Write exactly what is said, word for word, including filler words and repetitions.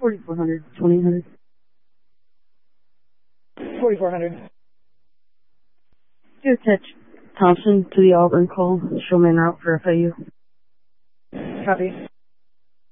forty-four hundred, twenty hundred. forty-four hundred. Do attach Thompson to the Auburn call. Showman route for F A U. Copy.